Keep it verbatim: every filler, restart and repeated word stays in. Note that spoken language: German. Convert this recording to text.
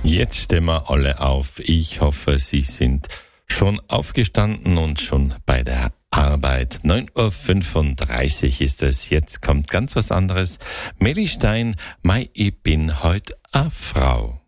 Jetzt stehen wir alle auf. Ich hoffe, Sie sind schon aufgestanden und schon bei der Arbeit. neun Uhr fünfunddreißig ist es. Jetzt kommt ganz was anderes. Melly Stein, Mei, ich bin heut a Frau.